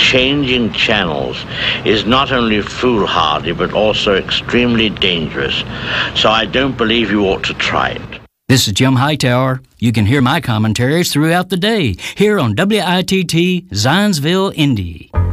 changing channels is not only foolhardy but also extremely dangerous. So I don't believe you ought to try it. This is Jim Hightower. You can hear my commentaries throughout the day here on WITT Zionsville, Indy.